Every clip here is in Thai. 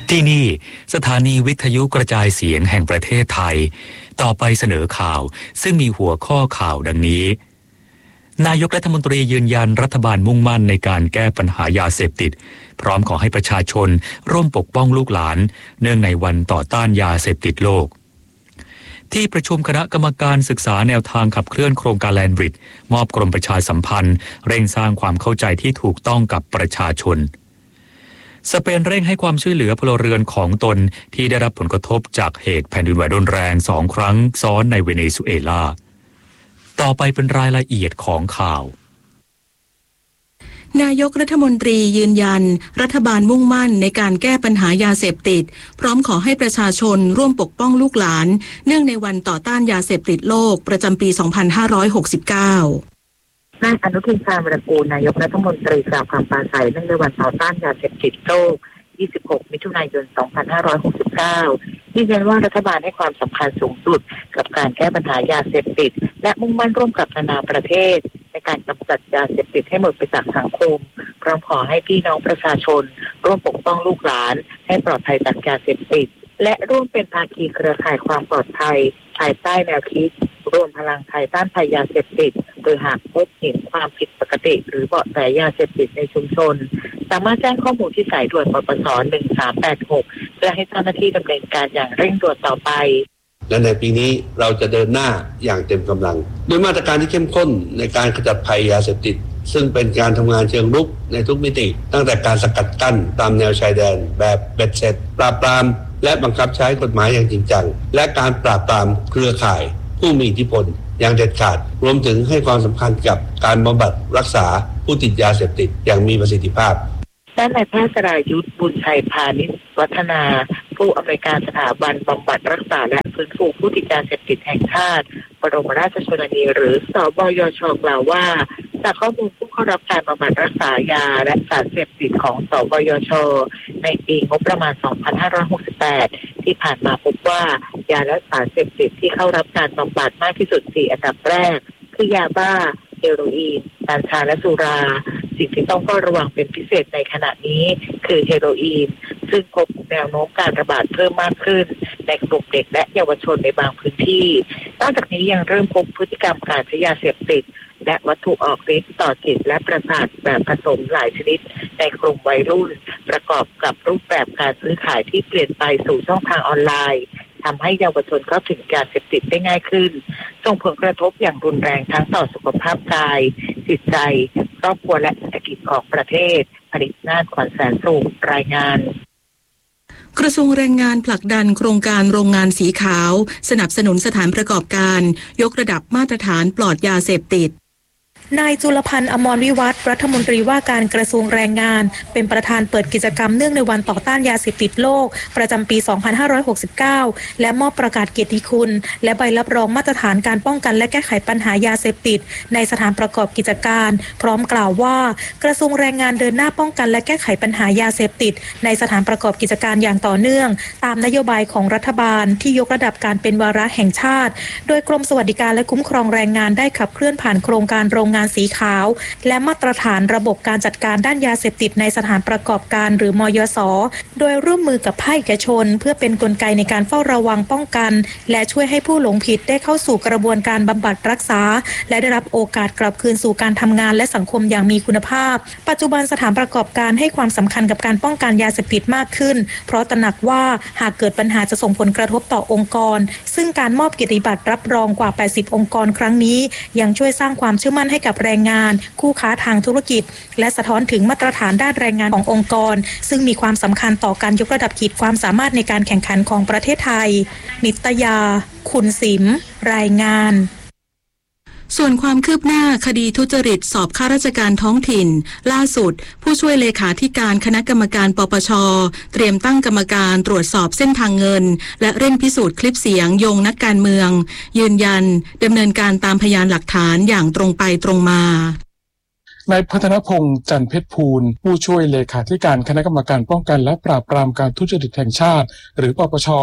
ที่นี่สถานีวิทยุกระจายเสียงแห่งประเทศไทยต่อไปเสนอข่าวซึ่งมีหัวข้อข่าวดังนี้นายกรัฐมนตรียืนยันรัฐบาลมุ่งมั่นในการแก้ปัญหายาเสพติดพร้อมขอให้ประชาชนร่วมปกป้องลูกหลานเนื่องในวันต่อต้านยาเสพติดโลกที่ประชุมคณะกรรมการศึกษาแนวทางขับเคลื่อนโครงการแลนบริดจ์มอบกรมประชาสัมพันธ์เร่งสร้างความเข้าใจที่ถูกต้องกับประชาชนสเปนเร่งให้ความช่วยเหลือพลเรือนของตนที่ได้รับผลกระทบจากเหตุแผ่นดินไหวรุนแรง2 ครั้งซ้อนในเวเนซุเอลาต่อไปเป็นรายละเอียดของข่าวนายกรัฐมนตรียืนยันรัฐบาลมุ่งมั่นในการแก้ปัญหายาเสพติดพร้อมขอให้ประชาชนร่วมปกป้องลูกหลานเนื่องในวันต่อต้านยาเสพติดโลกประจำปี 2569 นายอนุทิน ชาญวิรากูลนายกรัฐมนตรีกล่าวคำปราศรัยเนื่องในวันต่อต้านยาเสพติดโลก 26 มิถุนายน 2569 ยืนยันว่ารัฐบาลให้ความสำคัญสูงสุดกับการแก้ปัญหายาเสพติดและมุ่งมั่นร่วมกับนานาประเทศในการกำจัดยาเสพติดให้หมดไปจากสังคมพร้อมขอให้พี่น้องประชาชนร่วมปกป้องลูกหลานให้ปลอดภัยจากยาเสพติดและร่วมเป็นภาคีเครือข่ายความปลอดภัยภายใต้แนวคิดรวมพลังไทยต้านภัยยาเสพติดโดยหากพบเห็นความผิดปกติหรือเบาะแสยาเสพติดในชุมชนสามารถแจ้งข้อมูลที่สายด่วนปปส. 1386เพื่อให้เจ้าหน้าที่ดำเนินการอย่างเร่งด่วนต่อไปและในปีนี้เราจะเดินหน้าอย่างเต็มกำลังด้วยมาตรการที่เข้มข้นในการขจัดภัยยาเสพติดซึ่งเป็นการทำงานเชิงรุกในทุกมิติตั้งแต่การสกัดกั้นตามแนวชายแดนแบบเบ็ดเสร็จปราบปรามและบังคับใช้กฎหมายอย่างจริงจังและการปราบปรามเครือข่ายผู้มีอิทธิพลอย่างเด็ดขาดรวมถึงให้ความสำคัญกับการบำบัดรักษาผู้ติดยาเสพติดอย่างมีประสิทธิภาพด้านนายแพทย์สรายุทธบุญชัยพานิชวัฒนาผู้อำนวยการสถาบันบำบัดรักษาและฟื้นฟูผู้ติดยาเสพติดแห่งชาติบรมราชชนนีหรือสบยช.กล่าวว่าจากข้อมูลผู้เข้ารับการบำบัดรักษายาและสารเสพติดของสบยช.ในปีงบประมาณ 2568 ที่ผ่านมาพบว่ายาและสารเสพติดที่เข้ารับการบำบัดมากที่สุด4อันดับแรกคือยาบ้าเฮโรอีนกัญชาและสุราสิ่งที่ต้องเฝ้าระวังเป็นพิเศษในขณะนี้คือเฮโรอีนซึ่งพบแนวโน้มการระบาดเพิ่มมากขึ้นในกลุ่มเด็กและเยาวชนในบางพื้นที่นอกจากนี้ยังเริ่มพบพฤติกรรมการใช้ยาเสพติดและวัตถุออกฤทธิ์ต่อจิตและประสาทแบบผสมหลายชนิดในกลุ่มวัยรุ่นประกอบกับรูปแบบการซื้อขายที่เปลี่ยนไปสู่ช่องทางออนไลน์ทำให้เยาวชนเข้าถึงยาเสพติดได้ง่ายขึ้นส่งผลกระทบอย่างรุนแรงทั้งต่อสุขภาพกายจิตใจครอบครัวและเศรษฐกิจของประเทศผลิตนาฏ ขวัญแสนสุขรายงานกระทรวงแรงงานผลักดันโครงการโรงงานสีขาวสนับสนุนสถานประกอบการยกระดับมาตรฐานปลอดยาเสพติดนายจุลพันธ์ อมรวิวัฒน์รัฐมนตรีว่าการกระทรวงแรงงานเป็นประธานเปิดกิจกรรมเนื่องในวันต่อต้านยาเสพติดโลกประจำปี 2569 และมอบประกาศเกียรติคุณและใบรับรองมาตรฐานการป้องกันและแก้ไขปัญหายาเสพติดในสถานประกอบกิจการพร้อมกล่าวว่ากระทรวงแรงงานเดินหน้าป้องกันและแก้ไขปัญหายาเสพติดในสถานประกอบกิจการอย่างต่อเนื่องตามนโยบายของรัฐบาลที่ยกระดับการเป็นวาระแห่งชาติโดยกรมสวัสดิการและคุ้มครองแรงงานได้ขับเคลื่อนผ่านโครงการโรงงานสีขาวและมาตรฐานระบบการจัดการด้านยาเสพติดในสถานประกอบการหรือมยส.โดยร่วมมือกับภาคเอกชนเพื่อเป็นกลไกในการเฝ้าระวังป้องกันและช่วยให้ผู้หลงผิดได้เข้าสู่กระบวนการบำบัดรักษาและได้รับโอกาสกลับคืนสู่การทำงานและสังคมอย่างมีคุณภาพปัจจุบันสถานประกอบการให้ความสำคัญกับการป้องกันยาเสพติดมากขึ้นเพราะตระหนักว่าหากเกิดปัญหาจะส่งผลกระทบต่อองค์กรซึ่งการมอบเกียรติบัตรรับรองกว่า80องค์กรครั้งนี้ยังช่วยสร้างความเชื่อมั่นให้กับแรงงานคู่ค้าทางธุรกิจและสะท้อนถึงมาตรฐานด้านแรงงานขององค์กรซึ่งมีความสำคัญต่อการยกระดับขีดความสามารถในการแข่งขันของประเทศไทยนิตยาคุณสิมรายงานส่วนความคืบหน้าคดีทุจริตสอบข้าราชการท้องถิ่นล่าสุดผู้ช่วยเลขาธิการคณะกรรมการปปช.เตรียมตั้งกรรมการตรวจสอบเส้นทางเงินและเร่งพิสูจน์คลิปเสียงโยงนักการเมืองยืนยันดำเนินการตามพยานหลักฐานอย่างตรงไปตรงมานายพัฒนพงษ์จันทร์เพชรภูลผู้ช่วยเลขาธิการคณะกรรมการป้องกันและปราบปรามการทุจริตแห่งชาติหรือปปช.เ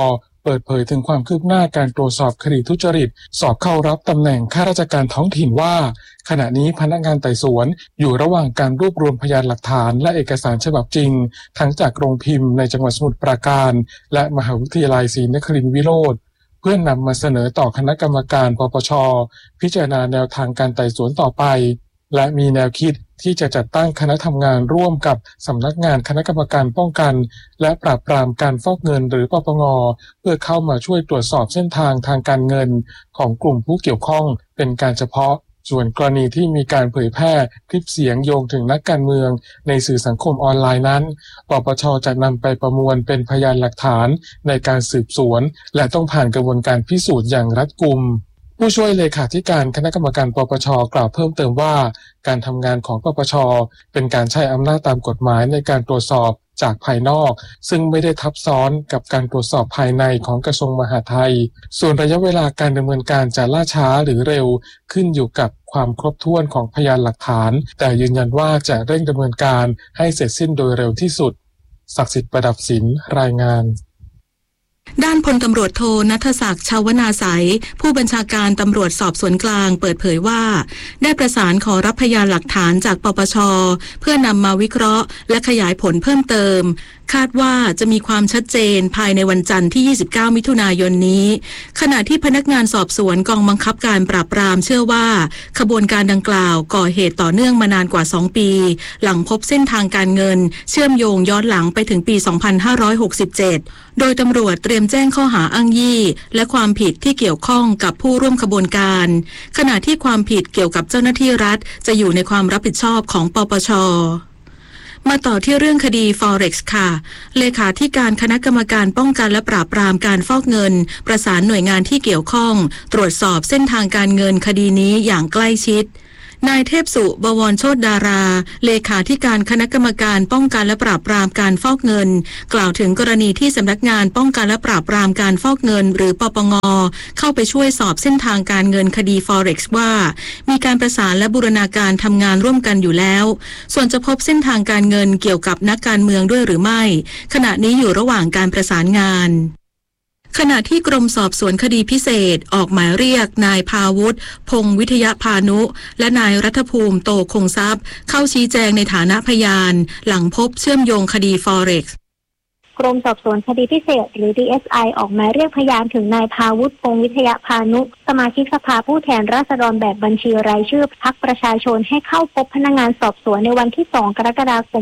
เปิดเผยถึงความคืบหน้าการตรวจสอบคดีทุจริตสอบเข้ารับตำแหน่งข้าราชการท้องถิ่นว่าขณะนี้พนักงานไต่สวนอยู่ระหว่างการรวบรวมพยานหลักฐานและเอกสารฉบับจริงทั้งจากโรงพิมพ์ในจังหวัดสมุทรปราการและมหาวิทยาลัยศรีนครินทรวิโรธเพื่อนำมาเสนอต่อคณะกรรมการปปช.พิจารณาแนวทางการไต่สวนต่อไปและมีแนวคิดที่จะจัดตั้งคณะทำงานร่วมกับสำนักงานคณะกรรมการป้องกันและปราบปรามการฟอกเงินหรือปปง.เพื่อเข้ามาช่วยตรวจสอบเส้นทางทางการเงินของกลุ่มผู้เกี่ยวข้องเป็นการเฉพาะส่วนกรณีที่มีการเผยแพร่คลิปเสียงโยงถึงนักการเมืองในสื่อสังคมออนไลน์นั้นปปช.จะนำไปประมวลเป็นพยานหลักฐานในการสืบสวนและต้องผ่านกระบวนการพิสูจน์อย่างรัดกุมผู้ช่วยเลขาธิการคณะกรรมการปปช.กล่าวเพิ่มเติมว่าการทำงานของปปช.เป็นการใช้อำนาจตามกฎหมายในการตรวจสอบจากภายนอกซึ่งไม่ได้ทับซ้อนกับการตรวจสอบภายในของกระทรวงมหาดไทยส่วนระยะเวลาการดำเนินการจะล่าช้าหรือเร็วขึ้นอยู่กับความครบถ้วนของพยานหลักฐานแต่ยืนยันว่าจะเร่งดำเนินการให้เสร็จสิ้นโดยเร็วที่สุดศักดิ์สิทธิ์ประดับศิลป์รายงานด้านพลตำรวจโทณัฐศักดิ์ ชาวนาไสยผู้บัญชาการตำรวจสอบสวนกลางเปิดเผยว่าได้ประสานขอรับพยานหลักฐานจากปปช.เพื่อนำมาวิเคราะห์และขยายผลเพิ่มเติมคาดว่าจะมีความชัดเจนภายในวันจันทร์ที่ 29 มิถุนายนนี้ขณะที่พนักงานสอบสวนกองบังคับการปราบปรามเชื่อว่าขบวนการดังกล่าวก่อเหตุต่อเนื่องมานานกว่า2ปีหลังพบเส้นทางการเงินเชื่อมโยงย้อนหลังไปถึงปี 2567 โดยตำรวจเตรียมแจ้งข้อหาอ้างยี่และความผิดที่เกี่ยวข้องกับผู้ร่วมขบวนการขณะที่ความผิดเกี่ยวกับเจ้าหน้าที่รัฐจะอยู่ในความรับผิดชอบของปปช.มาต่อที่เรื่องคดี Forex ค่ะเลขาธิการคณะกรรมการป้องกันและปราบปรามการฟอกเงินประสานหน่วยงานที่เกี่ยวข้องตรวจสอบเส้นทางการเงินคดีนี้อย่างใกล้ชิดนายเทพสุบวรโชติดาราเลขาธิการคณะกรรมการป้องกันและปราบปรามการฟอกเงินกล่าวถึงกรณีที่สำนักงานป้องกันและปราบปรามการฟอกเงินหรือปปง.เข้าไปช่วยสอบเส้นทางการเงินคดี Forex ว่ามีการประสานและบูรณาการทำงานร่วมกันอยู่แล้วส่วนจะพบเส้นทางการเงินเกี่ยวกับนักการเมืองด้วยหรือไม่ขณะนี้อยู่ระหว่างการประสานงานขณะที่กรมสอบสวนคดีพิเศษออกหมายเรียกนายภาวุฒิพงษ์วิทยาพานุและนายรัฐภูมิโตคงทรัพย์เข้าชี้แจงในฐานะพยานหลังพบเชื่อมโยงคดี Forex กรมสอบสวนคดีพิเศษหรือ DSI ออกหมายเรียกพยานถึงนายภาวุฒิพงษ์วิทยาพานุสมาชิกสภาผู้แทนราษฎรแบบบัญชีรายชื่อพรรคประชาชนให้เข้าพบพนักงานสอบสวนในวันที่ 2 กรกฎาคม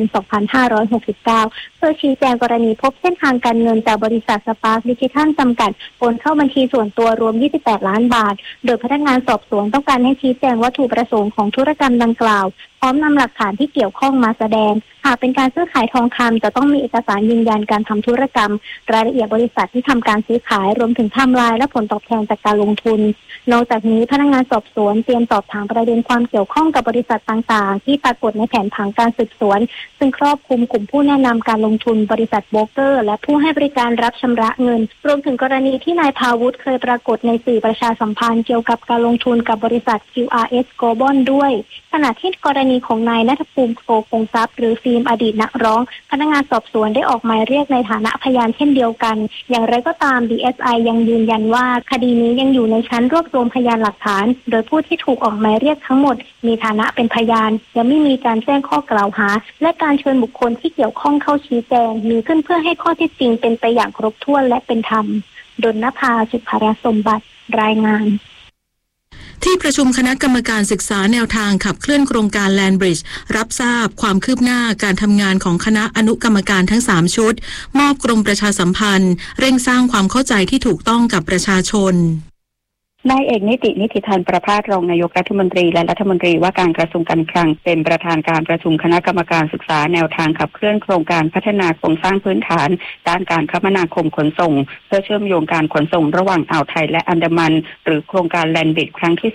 2569 เพื่อชี้แจงกรณีพบเส้นทางการเงินจากบริษัทสปาร์คดิจิทัลจำกัดโอนเข้าบัญชีส่วนตัวรวม 28 ล้านบาทโดยพนักงานสอบสวนต้องการให้ชี้แจงวัตถุประสงค์ของธุรกรรมดังกล่าวพร้อมนำหลักฐานที่เกี่ยวข้องมาแสดงหากเป็นการซื้อขายทองคำจะต้องมีเอกสารยืนยันการทำธุรกรรมรายละเอียดบริษัทที่ทำการซื้อขายรวมถึงไทม์ไลน์และผลตอบแทนจากการลงทุนนอกจากนี้พนักงานสอบสวนเตรียมสอบถามประเด็นความเกี่ยวข้องกับบริษัทต่างๆที่ปรากฏในแผนผังการสืบสวนซึ่งครอบคลุมกลุ่มผู้แนะนำการลงทุนบริษัทโบรกเกอร์และผู้ให้บริการรับชำระเงินรวมถึงกรณีที่นายภาวุฒิเคยปรากฏในสื่อประชาสัมพันธ์เกี่ยวกับการลงทุนกับบริษัท QRS Global ด้วยขณะที่กรณีของนายณัฐภูมิโตคงทรัพย์หรือฟิล์มอดีตนักร้องพนักงานสอบสวนได้ออกหมายเรียกในฐานะพยานเช่นเดียวกันอย่างไรก็ตาม DSI ยังยืนยันว่าคดีนี้ยังอยู่ในชั้นรวบรวมพยานหลักฐานโดยผู้ที่ถูกออกหมายเรียกทั้งหมดมีฐานะเป็นพยานยังไม่มีการแจ้งข้อกล่าวหาและการเชิญบุคคลที่เกี่ยวข้องเข้าชี้แจงมีขึ้นเพื่อให้ข้อเท็จจริงเป็นไปอย่างครบถ้วนและเป็นธรรมดลนภา สุภรสมบัติรายงานที่ประชุมคณะกรรมการศึกษาแนวทางขับเคลื่อนโครงการแลนบริดจ์รับทราบความคืบหน้าการทำงานของคณะอนุกรรมการทั้ง3ชุดมอบกรมประชาสัมพันธ์เร่งสร้างความเข้าใจที่ถูกต้องกับประชาชนนายเอกนิติธันประภาสรองนายกรัฐมนตรีและรัฐมนตรีว่าการกระทรวงการคลังเป็นประธานการประชุมคณะกรรมการศึกษาแนวทางขับเคลื่อนโครงการพัฒนาโครงสร้างพื้นฐานด้านการคมนาคมขนส่งเพื่อเชื่อมโยงการขนส่งระหว่างอ่าวไทยและอันดามันหรือโครงการแลนบิดครั้งที่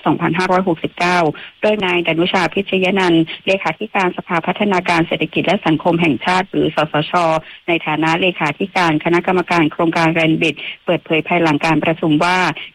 2/2569 โดยนายดนุชาพิชยนันท์เลขาธิการสภาพัฒนาการเศรษฐกิจและสังคมแห่งชาติหรือสสช.ในฐานะเลขาธิการคณะกรรมการโครงการแลนบิดเปิดเผยภายหลังการประชุมว่าที่ประชุม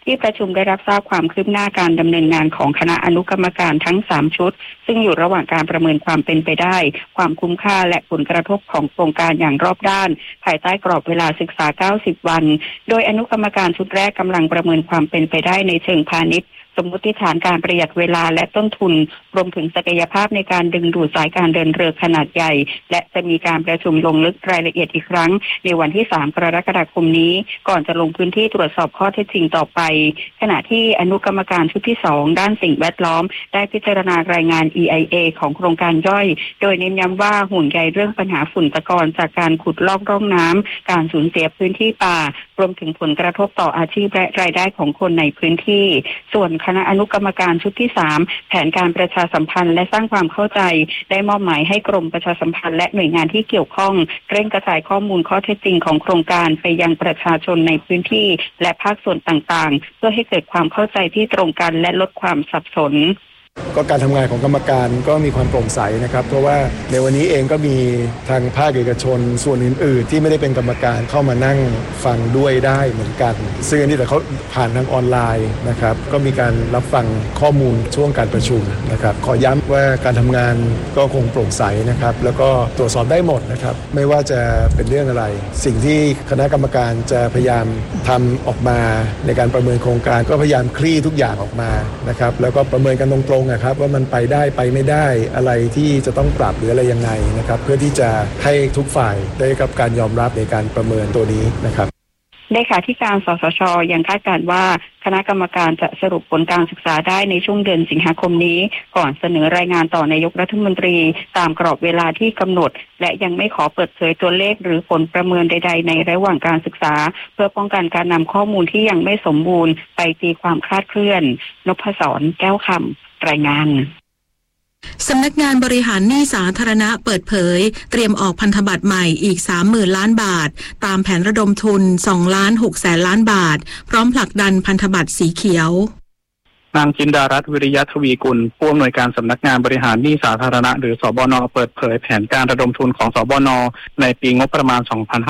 ชุมได้รับทราบความคืบหน้าการดำเนินงานของคณะอนุกรรมการทั้ง3ชุดซึ่งอยู่ระหว่างการประเมินความเป็นไปได้ความคุ้มค่าและผลกระทบของโครงการอย่างรอบด้านภายใต้กรอบเวลาศึกษา90วันโดยอนุกรรมการชุดแรกกำลังประเมินความเป็นไปได้ในเชิงพาณิชย์สมมติฐานการประหยัดเวลาและต้นทุนรวมถึงศักยภาพในการดึงดูดสายการเดินเรือขนาดใหญ่และจะมีการประชุมลงลึกรายละเอียดอีกครั้งในวันที่3กรกฎาคมนี้ก่อนจะลงพื้นที่ตรวจสอบข้อเท็จจริงต่อไปขณะที่อนุกรรมการชุดที่2ด้านสิ่งแวดล้อมได้พิจารณารายงาน EIA ของโครงการย่อยโดยเน้นย้ำว่าห่วงใยเรื่องปัญหาฝุ่นตะกอนจากการขุดลอกร่องน้ำการสูญเสียพื้นที่ป่ารวมถึงผลกระทบต่ออาชีพและรายได้ของคนในพื้นที่ส่วนคณะอนุกรรมการชุดที่3แผนการประชาสัมพันธ์และสร้างความเข้าใจได้มอบหมายให้กรมประชาสัมพันธ์และหน่วยงานที่เกี่ยวข้องเร่งกระจายข้อมูลข้อเท็จจริงของโครงการไปยังประชาชนในพื้นที่และภาคส่วนต่างๆเพื่อให้เกิดความเข้าใจที่ตรงกันและลดความสับสนก็การทำงานของกรรมการก็มีความโปร่งใสนะครับเพราะว่าในวันนี้เองก็มีทางภาคเอกชนส่วนอื่นๆที่ไม่ได้เป็นกรรมการเข้ามานั่งฟังด้วยได้เหมือนกันซึ่งอันนี้แต่เขาผ่านทางออนไลน์นะครับก็มีการรับฟังข้อมูลช่วงการประชุมนะครับขอย้ำว่าการทำงานก็คงโปร่งใสนะครับแล้วก็ตรวจสอบได้หมดนะครับไม่ว่าจะเป็นเรื่องอะไรสิ่งที่คณะกรรมการจะพยายามทำออกมาในการประเมินโครงการก็พยายามคลี่ทุกอย่างออกมานะครับแล้วก็ประเมินกันตรงนะครับว่ามันไปได้ไปไม่ได้อะไรที่จะต้องปรับหรืออะไรยังไงนะครับเพื่อที่จะให้ทุกฝ่ายได้รับการยอมรับในการประเมินตัวนี้นะครับเลขาธิการสสช.ยังคาดการณ์ว่าคณะกรรมการจะสรุปผลการศึกษาได้ในช่วงเดือนสิงหาคมนี้ก่อนเสนอรายงานต่อนายกรัฐมนตรีตามกรอบเวลาที่กำหนดและยังไม่ขอเปิดเผยตัวเลขหรือผลประเมินใดๆในระหว่างการศึกษาเพื่อป้องกันการนำข้อมูลที่ยังไม่สมบูรณ์ไปตีความคลาดเคลื่อนนพศร แก้วคำรายงานสำนักงานบริหารหนี้สาธารณะเปิดเผยเตรียมออกพันธบัตรใหม่อีก 30,000 ล้านบาทตามแผนระดมทุน 2,600,000 ล้านบาทพร้อมผลักดันพันธบัตรสีเขียวนางจินดารัตน์วิริยะทวีกุลผู้อำนวยการสำนักงานบริหารหนี้สาธารณะหรือสบน.เปิดเผยแผนการระดมทุนของสบน.ในปีงบประมาณ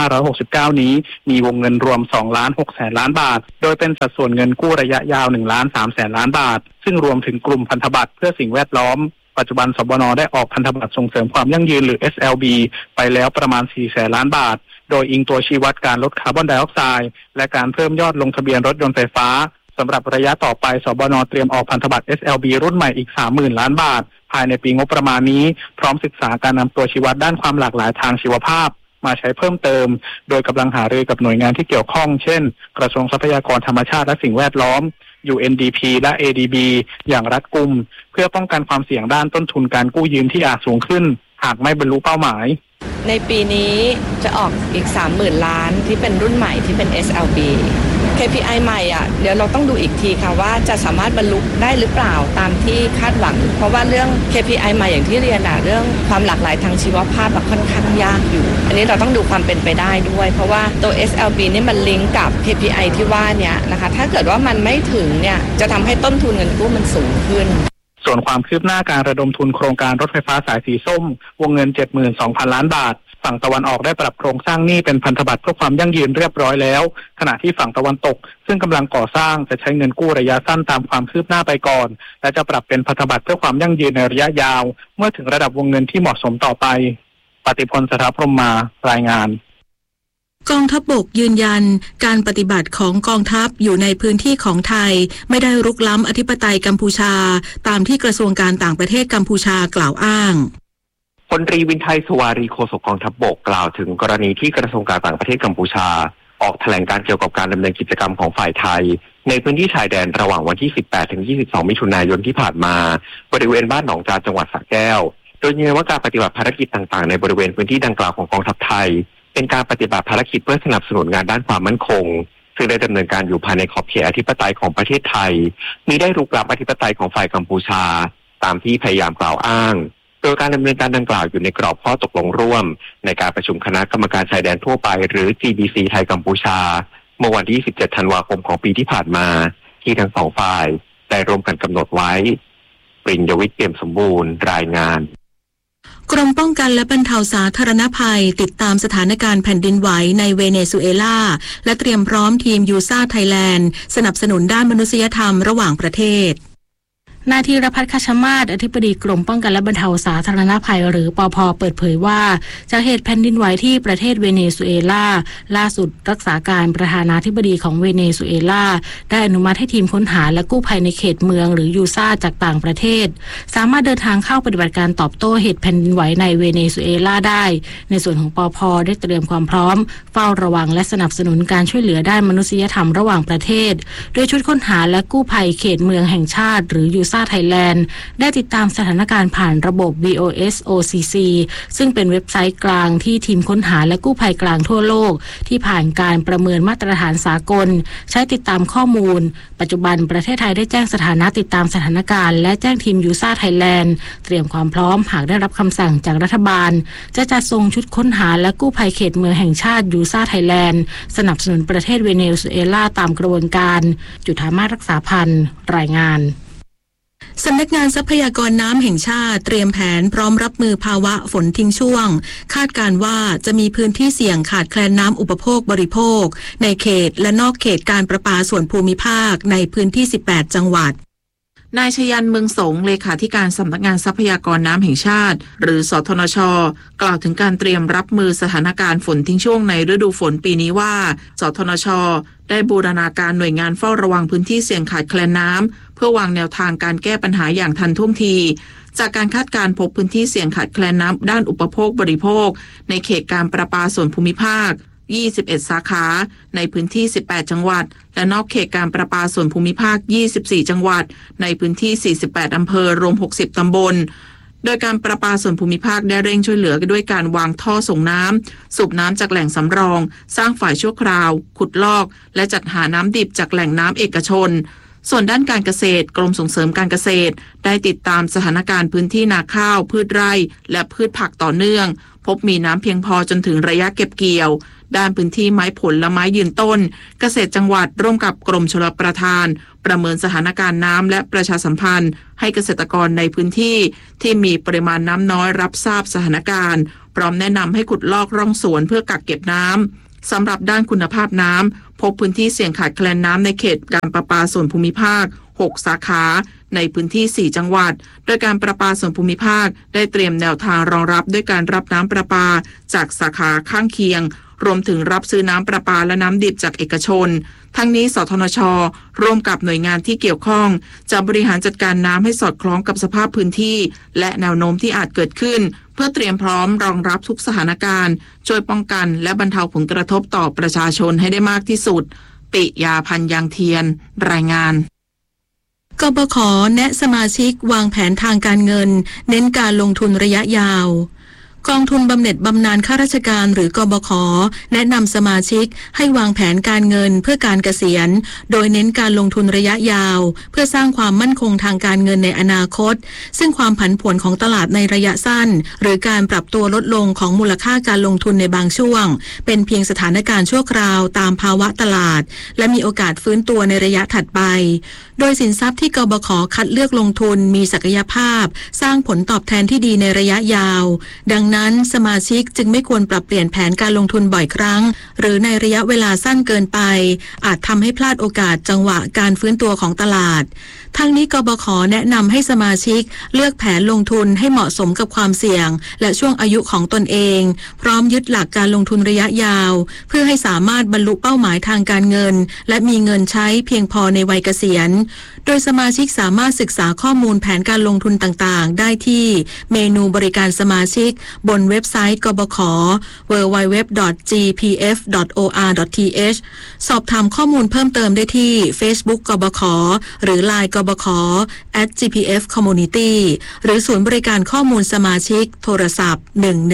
2569 นี้มีวงเงินรวม 2,600,000 ล้านบาทโดยเป็นสัดส่วนเงินกู้ระยะยาว 1,300,000 ล้านบาทซึ่งรวมถึงกลุ่มพันธบัตรเพื่อสิ่งแวดล้อมปัจจุบันสบน.ได้ออกพันธบัตรส่งเสริมความยั่งยืนหรือ SLB ไปแล้วประมาณ 400,000 ล้านบาทโดยอิงตัวชี้วัดการลดคาร์บอนไดออกไซด์และการเพิ่มยอดลงทะเบียนรถยนต์ไฟฟ้าสำหรับระยะต่อไปสบน.เตรียมออกพันธบัตร SLB รุ่นใหม่อีก 30,000 ล้านบาทภายในปีงบประมาณนี้พร้อมศึกษาการนำตัวชี้วัดด้านความหลากหลายทางชีวภาพมาใช้เพิ่มเติมโดยกำลังหารือกับหน่วยงานที่เกี่ยวข้องเช่นกระทรวงทรัพยากรธรรมชาติและสิ่งแวดล้อม UNDP และ ADB อย่างรัดกุมเพื่อป้องกันความเสี่ยงด้านต้นทุนการกู้ยืมที่อาจสูงขึ้นหากไม่บรรลุเป้าหมายในปีนี้จะออกอีก 30,000 ล้านที่เป็นรุ่นใหม่ที่เป็น SLB KPI ใหม่เดี๋ยวเราต้องดูอีกทีค่ะว่าจะสามารถบรรลุได้หรือเปล่าตามที่คาดหวังเพราะว่าเรื่อง KPI ใหม่อย่างที่เรียนเรื่องความหลากหลายทางชีวภาพค่อนข้างยากอยู่อันนี้เราต้องดูความเป็นไปได้ด้วยเพราะว่าตัว SLB นี่มันลิงก์กับ KPI ที่ว่าเนี่ยนะคะถ้าเกิดว่ามันไม่ถึงเนี่ยจะทำให้ต้นทุนเงินกู้มันสูงขึ้นส่วนความคืบหน้าการระดมทุนโครงการรถไฟฟ้าสายสีส้มวงเงิน 72,000 ล้านบาทฝั่งตะวันออกได้ปรับโครงสร้างหนี้เป็นพันธบัตรเพื่อความยั่งยืนเรียบร้อยแล้วขณะที่ฝั่งตะวันตกซึ่งกำลังก่อสร้างจะใช้เงินกู้ระยะสั้นตามความคืบหน้าไปก่อนและจะปรับเป็นพันธบัตรเพื่อความยั่งยืนในระยะยาวเมื่อถึงระดับวงเงินที่เหมาะสมต่อไปปฏิพล สถาพรหมมารายงานกองทัพบกยืนยันการปฏิบัติของกองทัพอยู่ในพื้นที่ของไทยไม่ได้รุกล้ำอธิปไตยกัมพูชาตามที่กระทรวงการต่างประเทศกัมพูชากล่าวอ้างพลตรีวินไทย สุวารีโฆษกกองทัพบกกล่าวถึงกรณีที่กระทรวงการต่างประเทศกัมพูชาออกแถลงการเกี่ยวกับการดำเนินกิจกรรมของฝ่ายไทยในพื้นที่ชายแดนระหว่างวันที่ 18 ถึง 22 มิถุนายนที่ผ่านมาบริเวณบ้านหนองจานจังหวัดสระแก้วโดยยืนยันว่าการปฏิบัติภารกิจต่างๆในบริเวณพื้นที่ดังกล่าวของกองทัพไทยเป็นการปฏิบัติภารกิจเพื่อสนับสนุนงานด้านความมั่นคงซึ่งได้ดำเนินการอยู่ภายในขอบเขตอธิปไตยของประเทศไทยมิได้รุกล้ำอธิปไตยของฝ่ายกัมพูชาตามที่พยายามกล่าวอ้างโดยการดำเนินการดังกล่าวอยู่ในกรอบข้อตกลงร่วมในการประชุมคณะกรรมการชายแดนทั่วไปหรือ GBC ไทยกัมพูชาเมื่อวันที่ 17 ธันวาคมของปีที่ผ่านมาที่ทั้งสองฝ่ายได้ร่วมกันกำหนดไว้ปริญญวิทย์ เปี่ยมสมบูรณ์รายงานกรมป้องกันและบรรเทาสาธารณภัยติดตามสถานการณ์แผ่นดินไหวในเวเนซุเอลาและเตรียมพร้อมทีมยูซ่าไทยแลนด์สนับสนุนด้านมนุษยธรรมระหว่างประเทศนายธีรพัฒน์ คชมาศอธิบดีกรมป้องกันและบรรเทาสาธารณภัยหรือปภ.เปิดเผยว่าจากเหตุแผ่นดินไหวที่ประเทศเวเนซุเอลาล่าสุดรักษาการประธานาธิบดีของเวเนซุเอลาได้อนุมัติให้ทีมค้นหาและกู้ภัยในเขตเมืองหรือยูซ่าจากต่างประเทศสามารถเดินทางเข้าปฏิบัติการตอบโต้เหตุแผ่นดินไหวในเวเนซุเอลาได้ในส่วนของปภ.ได้เตรียมความพร้อมเฝ้าระวังและสนับสนุนการช่วยเหลือด้านมนุษยธรรมระหว่างประเทศโดยชุดค้นหาและกู้ภัยเขตเมืองแห่งชาติหรือยูซ่าไทยแลนด์ได้ติดตามสถานการณ์ผ่านระบบ VOSOCC ซึ่งเป็นเว็บไซต์กลางที่ทีมค้นหาและกู้ภัยกลางทั่วโลกที่ผ่านการประเมินมาตรฐานสากลใช้ติดตามข้อมูลปัจจุบันประเทศไทยได้แจ้งสถานะติดตามสถานการณ์และแจ้งทีมยูซ่าไทยแลนด์เตรียมความพร้อมหากได้รับคำสั่งจากรัฐบาลจะจัดส่งชุดค้นหาและกู้ภัยเขตเมืองแห่งชาติยูซ่าไทยแลนด์สนับสนุนประเทศเวเนซุเอลาตามกระบวนการจุฑามาสรักษาพันธ์รายงานสำนักงานทรัพยากรน้ำแห่งชาติเตรียมแผนพร้อมรับมือภาวะฝนทิ้งช่วงคาดการว่าจะมีพื้นที่เสี่ยงขาดแคลนน้ำอุปโภคบริโภคในเขตและนอกเขตการประปาส่วนภูมิภาคในพื้นที่18จังหวัดนายชยันต์ เมืองสงเลขาธิการสำนักงานทรัพยากรน้ำแห่งชาติหรือสทนช.กล่าวถึงการเตรียมรับมือสถานการณ์ฝนทิ้งช่วงในฤดูฝนปีนี้ว่าสทนช.ได้บูรณาการหน่วยงานเฝ้าระวังพื้นที่เสี่ยงขาดแคลนน้ำเพื่อวางแนวทางการแก้ปัญหาอย่างทันท่วงทีจากการคาดการณ์พบพื้นที่เสี่ยงขาดแคลนน้ำด้านอุปโภคบริโภคในเขตการประปาส่วนภูมิภาค21สาขาในพื้นที่18จังหวัดและนอกเขตการประปาส่วนภูมิภาค24จังหวัดในพื้นที่48อำเภอรวม60ตำบลโดยการประปาส่วนภูมิภาคได้เร่งช่วยเหลือด้วยการวางท่อส่งน้ำสูบน้ำจากแหล่งสำรองสร้างฝ่ายชั่วคราวขุดลอกและจัดหาน้ำดิบจากแหล่งน้ำเอกชนส่วนด้านการเกษตรกรมส่งเสริมการเกษตรได้ติดตามสถานการณ์พื้นที่นาข้าวพืชไร่และพืชผักต่อเนื่องพบมีน้ำเพียงพอจนถึงระยะเก็บเกี่ยวด้านพื้นที่ไม้ผลและไม้ยืนต้นเกษตรจังหวัดร่วมกับกรมชลประทานประเมินสถานการณ์น้ำและประชาสัมพันธ์ให้เกษตรกรในพื้นที่ที่มีปริมาณน้ำน้อยรับทราบสถานการณ์พร้อมแนะนำให้ขุดลอกร่องสวนเพื่อกักเก็บน้ำสำหรับด้านคุณภาพน้ำพบพื้นที่เสี่ยงขาดแคลนน้ำในเขตการประปาส่วนภูมิภาค6สาขาในพื้นที่4จังหวัดโดยการประปาส่วนภูมิภาคได้เตรียมแนวทางรองรับด้วยการรับน้ำประปาจากสาขาข้างเคียงรวมถึงรับซื้อน้ำประปาและน้ำดิบจากเอกชนทั้งนี้สทนช.ร่วมกับหน่วยงานที่เกี่ยวข้องจะบริหารจัดการน้ำให้สอดคล้องกับสภาพพื้นที่และแนวโน้มที่อาจเกิดขึ้นเพื่อเตรียมพร้อมรองรับทุกสถานการณ์ช่วยป้องกันและบรรเทาผลกระทบต่อประชาชนให้ได้มากที่สุดปิยาพันธ์ยางเทียนรายงานกบข.แนะสมาชิกวางแผนทางการเงินเน้นการลงทุนระยะยาวกองทุนบำเหน็จบำนาญข้าราชการหรือกบข.แนะนำสมาชิกให้วางแผนการเงินเพื่อการเกษียณโดยเน้นการลงทุนระยะยาวเพื่อสร้างความมั่นคงทางการเงินในอนาคตซึ่งความผันผวนของตลาดในระยะสั้นหรือการปรับตัวลดลงของมูลค่าการลงทุนในบางช่วงเป็นเพียงสถานการณ์ชั่วคราวตามภาวะตลาดและมีโอกาสฟื้นตัวในระยะถัดไปโดยสินทรัพย์ที่กบข.คัดเลือกลงทุนมีศักยภาพสร้างผลตอบแทนที่ดีในระยะยาวดังนั้นสมาชิกจึงไม่ควรปรับเปลี่ยนแผนการลงทุนบ่อยครั้งหรือในระยะเวลาสั้นเกินไปอาจทำให้พลาดโอกาสจังหวะการฟื้นตัวของตลาดทั้งนี้กบข.แนะนำให้สมาชิกเลือกแผนลงทุนให้เหมาะสมกับความเสี่ยงและช่วงอายุของตนเองพร้อมยึดหลักการลงทุนระยะยาวเพื่อให้สามารถบรรลุเป้าหมายทางการเงินและมีเงินใช้เพียงพอในวัยเกษียณโดยสมาชิกสามารถศึกษาข้อมูลแผนการลงทุนต่างๆได้ที่เมนูบริการสมาชิกบนเว็บไซต์กบข. www.gpf.or.th สอบถามข้อมูลเพิ่มเติมได้ที่ Facebook กบข. หรือ LINE กบข. @gpf-community หรือศูนย์บริการข้อมูลสมาชิกโทรศัพท์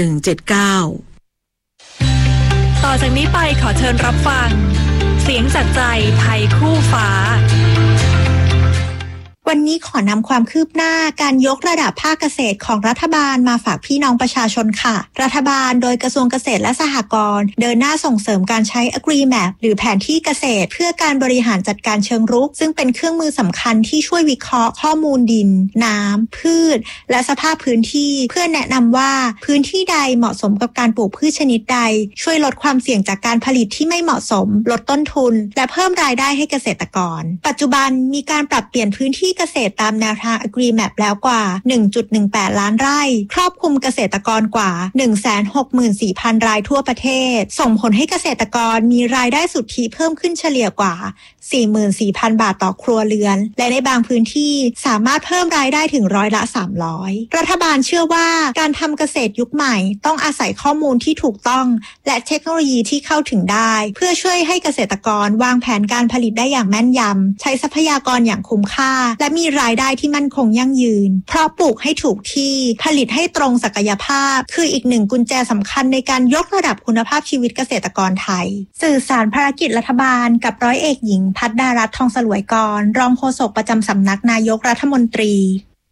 1179 ต่อจากนี้ไปขอเชิญรับฟังเสียงจากใจไทยคู่ฟ้าวันนี้ขอนำความคืบหน้าการยกระดับภาคเกษตรของรัฐบาลมาฝากพี่น้องประชาชนค่ะรัฐบาลโดยกระทรวงเกษตรและสหกรณ์เดินหน้าส่งเสริมการใช้ AgriMap หรือแผนที่เกษตรเพื่อการบริหารจัดการเชิงรุกซึ่งเป็นเครื่องมือสำคัญที่ช่วยวิเคราะห์ข้อมูลดินน้ำพืชและสภาพพื้นที่เพื่อแนะนำว่าพื้นที่ใดเหมาะสมกับการปลูกพืชชนิดใดช่วยลดความเสี่ยงจากการผลิตที่ไม่เหมาะสมลดต้นทุนและเพิ่มรายได้ให้เกษตรกรปัจจุบันมีการปรับเปลี่ยนพื้นที่เกษตรตามแนวทาง AgriMap แล้วกว่า 1.18 ล้านไร่ครอบคลุมเกษตรกรกว่า 164,000 รายทั่วประเทศส่งผลให้เกษตรกรมีรายได้สุทธิเพิ่มขึ้นเฉลี่ยกว่า 44,000 บาทต่อครัวเรือนและในบางพื้นที่สามารถเพิ่มรายได้ถึง300%รัฐบาลเชื่อว่าการทำเกษตรยุคใหม่ต้องอาศัยข้อมูลที่ถูกต้องและเทคโนโลยีที่เข้าถึงได้เพื่อช่วยให้เกษตรกรวางแผนการผลิตได้อย่างแม่นยำใช้ทรัพยากรอย่างคุ้มค่าและมีรายได้ที่มั่นคงยั่งยืนเพราะปลูกให้ถูกที่ผลิตให้ตรงศักยภาพคืออีกหนึ่งกุญแจสำคัญในการยกระดับคุณภาพชีวิตเกษตรกรไทยสื่อสารภารกิจรัฐบาลกับร้อยเอกหญิงภัทรดารัตน์ทองสลวยกรรองโฆษกประจำสำนักนายกรัฐมนตรี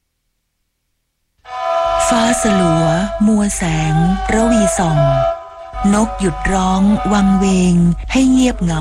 ฟ้าสลัวมัวแสงระวีส่องนกหยุดร้องวังเวงให้เงียบเหงา